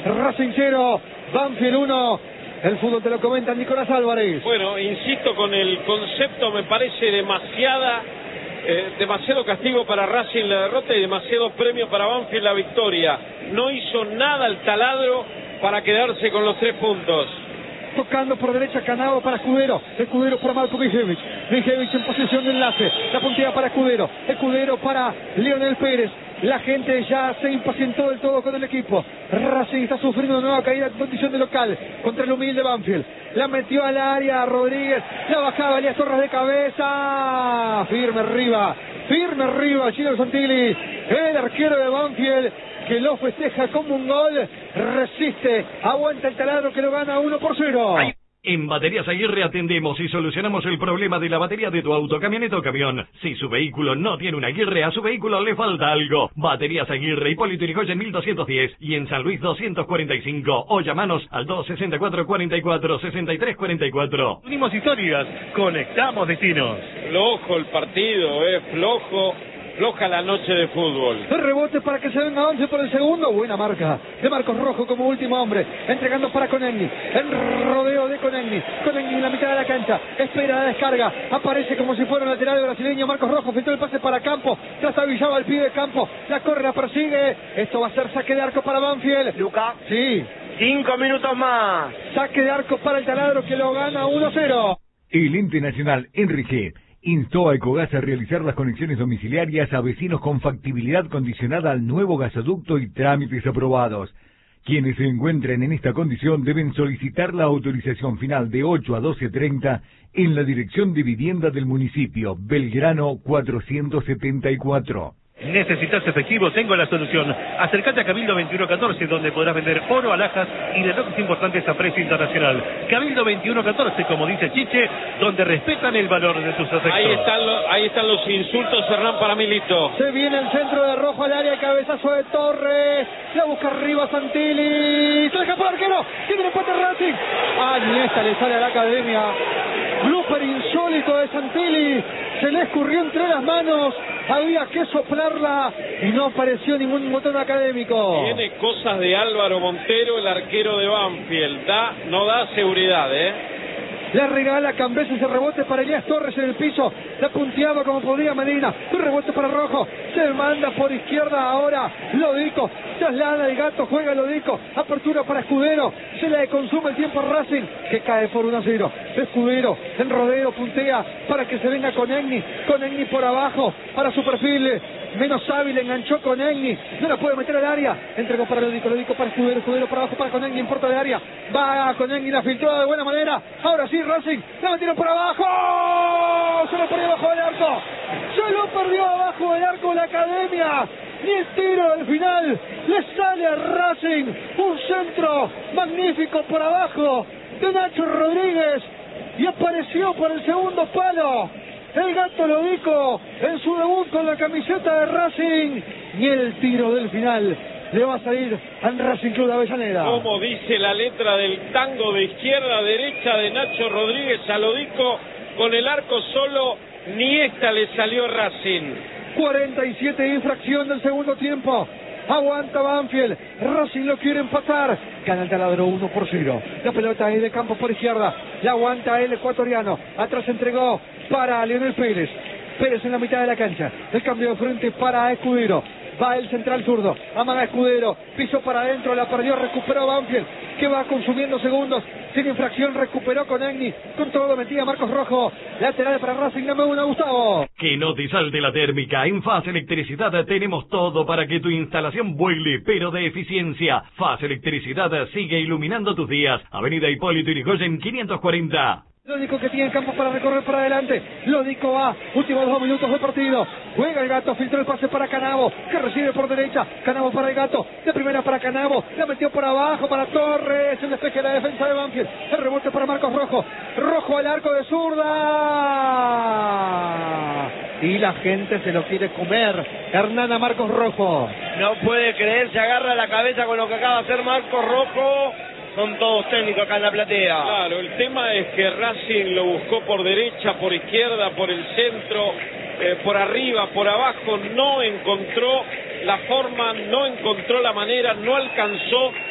Racing 0, Banfield 1. El fútbol te lo comenta Nicolás Álvarez. Bueno, insisto con el concepto, me parece demasiado castigo para Racing la derrota y demasiado premio para Banfield la victoria. No hizo nada el taladro para quedarse con los 3 puntos. Tocando por derecha Canavo para Escudero. Escudero para Marco Mijevic. Mijevic en posición de enlace. La puntilla para Escudero. Escudero para Lionel Pérez. La gente ya se impacientó del todo con el equipo. Racing está sufriendo una nueva caída en condición de local contra el humilde Banfield. La metió al área Rodríguez. La bajaba Elías Torres de cabeza. Firme arriba Gino Santilli, el arquero de Banfield, que lo festeja como un gol. Resiste, aguanta el taladro que lo gana 1-0. En Baterías Aguirre atendemos y solucionamos el problema de la batería de tu auto, camioneta o camión. Si su vehículo no tiene una Aguirre, a su vehículo le falta algo. Baterías Aguirre, Hipólito Yrigoyen 1210 y en San Luis 245. O llamanos al 264-44-63-44. Unimos historias, conectamos destinos. Flojo el partido, floja la noche de fútbol. El rebote para que se venga 11 por el segundo. Buena marca de Marcos Rojo como último hombre. Entregando para Conegni. El rodeo de Conegni. Conegni en la mitad de la cancha. Espera la descarga. Aparece como si fuera un lateral brasileño. Marcos Rojo filtró el pase para Campo. Trastabillaba al pibe Campo. La corre, la persigue. Esto va a ser saque de arco para Banfield. Luca. Sí. 5 minutos más. Saque de arco para el taladro que lo gana 1-0. El ente nacional Enrique instó a Ecogas a realizar las conexiones domiciliarias a vecinos con factibilidad condicionada al nuevo gasoducto y trámites aprobados. Quienes se encuentren en esta condición deben solicitar la autorización final de 8 a 12:30 en la Dirección de Vivienda del municipio, Belgrano 474. ¿Necesitas efectivo? Tengo la solución. Acércate a Cabildo 2114, donde podrás vender oro, alhajas y relojes importantes a precio internacional. Cabildo 2114, como dice Chiche, donde respetan el valor de tus afectos. Ahí están los insultos, Hernán, para Milito. Se viene el centro de Rojo al área, cabezazo de Torres. La busca arriba Santilli. Se deja por el arquero. Tiene el empate Racing. Ni esta le sale a la academia. Blooper insólito de Santilli. Se le escurrió entre las manos. Había que soplarla y no apareció ningún botón académico. Tiene cosas de Álvaro Montero, el arquero de Banfield. No da seguridad, Le regala Cambeses el rebote para Elías Torres en el piso. La punteaba como podía Medina. Un rebote para Rojo. Se manda por izquierda ahora Lodico. Traslada el gato, juega Lodico. Apertura para Escudero. Se le consume el tiempo a Racing, que cae por 1-0. Escudero en rodeo puntea para que se venga Conegni. Conegni por abajo para su perfil menos hábil, enganchó Conegni. No la puede meter al área. Entregó para Lodico, Lodico para Escudero, Escudero para abajo para Conegni en puerta de área. Va Conegni, la filtró de buena manera. Ahora sí Racing, la metieron por abajo. Se lo perdió abajo del arco. Se lo perdió abajo del arco la academia. Ni el tiro del final le sale a Racing. Un centro magnífico por abajo de Nacho Rodríguez. Y apareció por el segundo palo el gato Lodico en su debut con la camiseta de Racing. Y el tiro del final le va a salir al Racing Club de Avellaneda. Como dice la letra del tango, de izquierda a derecha de Nacho Rodríguez a Lodico, con el arco solo, ni esta le salió a Racing. 47 de infracción del segundo tiempo. Aguanta Banfield. Racing lo quiere empatar. Gana el taladro 1-0. La pelota es de campo por izquierda. La aguanta el ecuatoriano. Atrás entregó para Lionel Pérez. Pérez en la mitad de la cancha. El cambio de frente para Escudero. Va el central zurdo. Amaga Escudero. Pisó para adentro. La perdió. Recuperó Banfield, que va consumiendo segundos. Sin infracción. Recuperó Conegni. Con todo metía Marcos Rojo. Lateral para Racing. Dame una, Gustavo. Que no te salte la térmica. En FAS Electricidad tenemos todo para que tu instalación vuele, pero de eficiencia. FAS Electricidad sigue iluminando tus días. Avenida Hipólito Yrigoyen 540. Lodico que tiene campo para recorrer para adelante. Lodico va, últimos 2 minutos de partido. Juega el gato, filtró el pase para Canavo, que recibe por derecha. Canavo para el gato, de primera para Canavo. La metió por abajo para Torres. El despeje de la defensa de Banfield. El rebote para Marcos Rojo. Rojo al arco de zurda. Y la gente se lo quiere comer. Hernán a Marcos Rojo. No puede creer, se agarra la cabeza con lo que acaba de hacer Marcos Rojo. Son todos técnicos acá en la platea. Claro, el tema es que Racing lo buscó por derecha, por izquierda, por el centro, por arriba, por abajo. No encontró la forma, no encontró la manera, no alcanzó